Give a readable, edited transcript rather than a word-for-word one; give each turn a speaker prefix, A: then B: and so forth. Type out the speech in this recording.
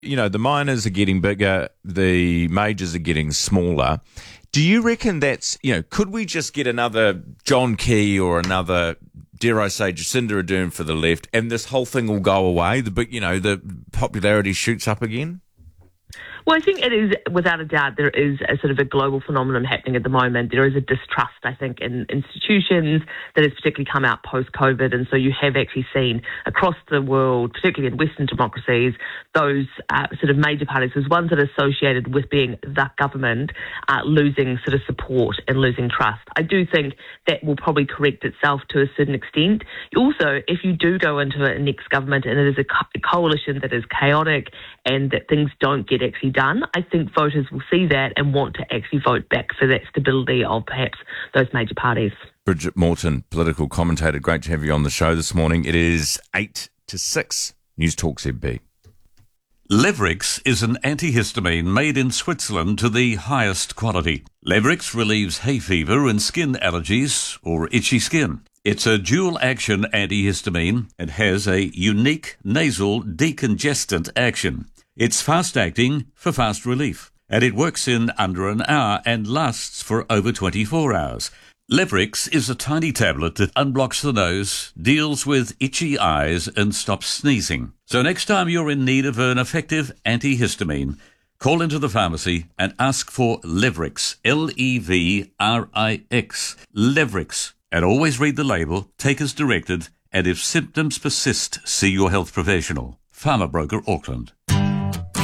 A: the minors are getting bigger, the majors are getting smaller. Do you reckon could we just get another John Key or another, dare I say, Jacinda Ardern for the left, and this whole thing will go away? The popularity shoots up again?
B: Well, I think it is, without a doubt, there is a sort of a global phenomenon happening at the moment. There is a distrust, I think, in institutions that has particularly come out post-COVID. And so you have actually seen across the world, particularly in Western democracies, those sort of major parties, those ones that are associated with being the government, losing sort of support and losing trust. I do think that will probably correct itself to a certain extent. Also, if you do go into a next government and it is a coalition that is chaotic and that things don't get actually done, I think voters will see that and want to actually vote back for that stability of perhaps those major parties.
A: Bridget Morton, political commentator, great to have you on the show this morning. It is 8 to 6, News Talk ZB.
C: Levrix is an antihistamine made in Switzerland to the highest quality. Levrix relieves hay fever and skin allergies or itchy skin. It's a dual-action antihistamine and has a unique nasal decongestant action. It's fast-acting for fast relief, and it works in under an hour and lasts for over 24 hours. Levrix is a tiny tablet that unblocks the nose, deals with itchy eyes, and stops sneezing. So next time you're in need of an effective antihistamine, call into the pharmacy and ask for Levrix, Levrix, Levrix. And always read the label, take as directed, and if symptoms persist, see your health professional. Pharma Broker Auckland.